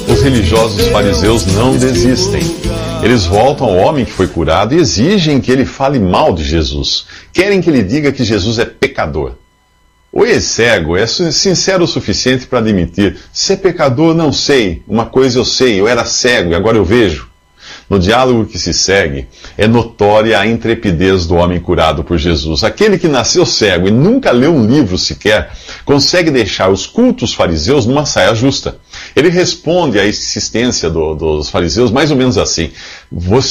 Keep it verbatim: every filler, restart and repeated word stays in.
os religiosos fariseus não desistem. Eles voltam ao homem que foi curado e exigem que ele fale mal de Jesus. Querem que ele diga que Jesus é pecador. O ex-cego é sincero o suficiente para admitir: ser pecador não sei, uma coisa eu sei, eu era cego e agora eu vejo. No diálogo que se segue, é notória a intrepidez do homem curado por Jesus. Aquele que nasceu cego e nunca leu um livro sequer, consegue deixar os cultos fariseus numa saia justa. Ele responde à insistência do, dos fariseus mais ou menos assim: